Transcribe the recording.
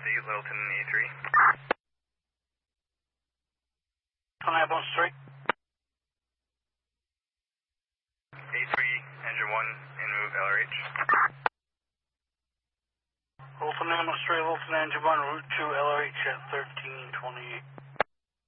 Littleton A3. Pineapple Straight. A3, engine 1, en route LRH. Littleton Ammo Straight, Littleton Engine 1, route to LRH at 1328.